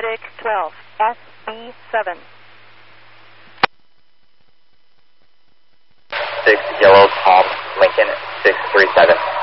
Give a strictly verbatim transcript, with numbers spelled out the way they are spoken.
six twelve, S B seven. six Yellow Palm, Lincoln, six three seven.